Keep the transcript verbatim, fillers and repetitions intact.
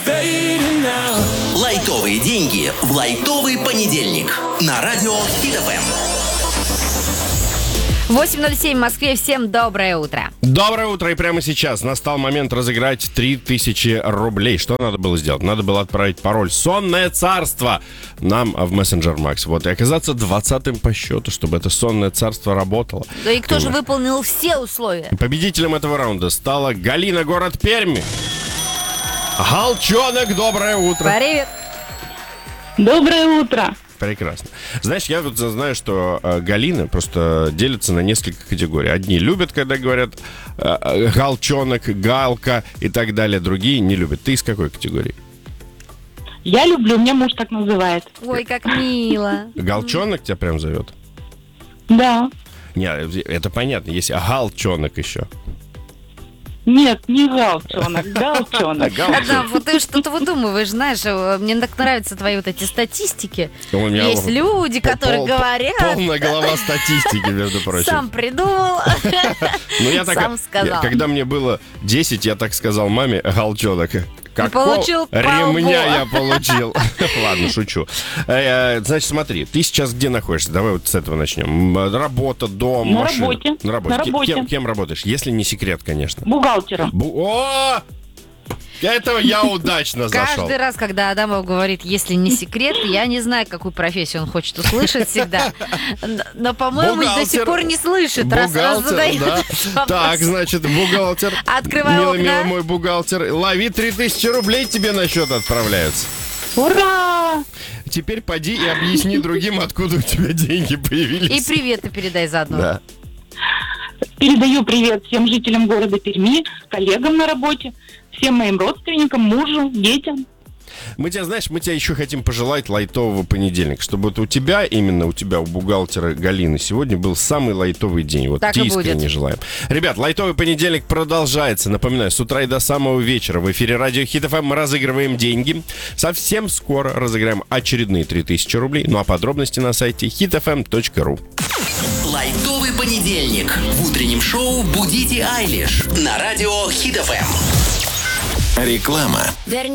Лайтовые деньги в лайтовый понедельник на радио Хит эф эм. восемь ноль семь в Москве. Всем доброе утро. Доброе утро, и прямо сейчас настал момент разыграть три тысячи рублей. Что надо было сделать? Надо было отправить пароль «Сонное царство» нам в мессенджер Макс. Вот, и оказаться двадцатым по счету, чтобы это сонное царство работало. Да и кто же выполнил все условия? Победителем этого раунда стала Галина, город Пермь. Галчонок, доброе утро. Привет. Доброе утро. Прекрасно. Знаешь, я вот знаю, что э, Галина просто делится на несколько категорий. Одни любят, когда говорят э, галчонок, галка и так далее. Другие не любят. Ты из какой категории? Я люблю, меня муж так называет. Ой, как мило. Галчонок тебя прям зовет? Да. Нет, это понятно. Есть галчонок еще. Нет, не галчонок, галчонок. Да, вот ты что-то выдумываешь, знаешь, мне так нравятся твои вот эти статистики. У меня Есть люди, которые пол- говорят... Полная голова статистики, между прочим. Сам придумал, Ну, я так, сам сказал. Когда мне было десять, я так сказал маме, галчонок. Какого получил ремня полбу. я получил. Ладно, шучу. Э, Значит, смотри, ты сейчас где находишься? Давай вот с этого начнем. Работа, дом, На машина. работе. На работе. На Кем- работе. Кем, кем работаешь? Если не секрет, конечно. Бухгалтером. Бу- О! Этого я удачно зашел. Каждый раз, когда Адамов говорит, если не секрет, я не знаю, какую профессию он хочет услышать всегда. Но, по-моему, до сих пор не слышит, раз, раз Бухгалтер, задает да. вопрос. Так, значит, бухгалтер. Открывай Милый, окна. милый мой бухгалтер. Лови три тысячи рублей, тебе на счет отправляются. Ура! Теперь поди и объясни другим, откуда у тебя деньги И появились. приветы передай заодно. Да. Передаю привет всем жителям города Перми, коллегам на работе, всем моим родственникам, мужу, детям. Мы тебя, знаешь, мы тебя еще хотим пожелать лайтового понедельника, чтобы вот у тебя, именно у тебя, у бухгалтера Галины, сегодня был самый лайтовый день. Вот Так тебе и искренне будет. желаем. Ребят, лайтовый понедельник продолжается. Напоминаю, с утра и до самого вечера в эфире радио Хит эф эм мы разыгрываем деньги. Совсем скоро разыграем очередные три тысячи рублей. Ну а подробности на сайте хит эф эм точка ру. Лайтовый понедельник в утреннем шоу «Будите Айлиш» на радио Хит эф эм. Реклама.